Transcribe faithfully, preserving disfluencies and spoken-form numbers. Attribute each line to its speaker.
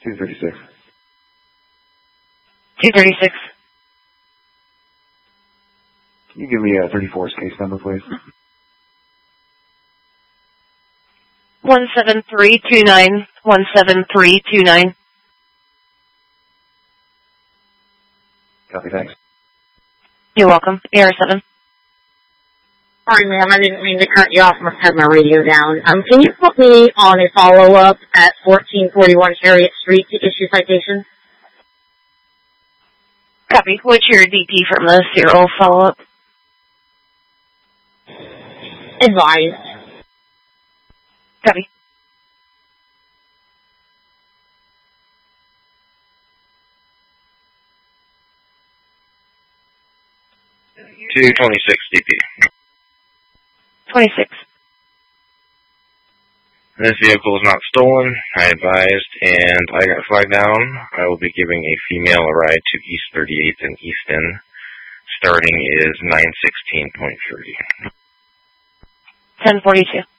Speaker 1: two thirty-six.
Speaker 2: two thirty-six.
Speaker 1: Can you give me a thirty-four's case number, please?
Speaker 2: one seven three two nine. one seven three two nine.
Speaker 1: Copy, thanks.
Speaker 2: You're welcome. A R seven.
Speaker 3: Sorry, ma'am, I didn't mean to cut you off. Must have my radio down. Um, can you put me on a follow-up at fourteen forty-one Harriet Street to issue citation?
Speaker 2: Copy. What's your D P from the serial follow-up?
Speaker 3: Advised.
Speaker 2: Copy.
Speaker 4: two twenty-six D P.
Speaker 2: twenty-six.
Speaker 4: This vehicle is not stolen, I advised, and I got flagged down. I will be giving a female a ride to East thirty-eighth and Easton. Starting is nine sixteen point three.
Speaker 2: ten forty-two.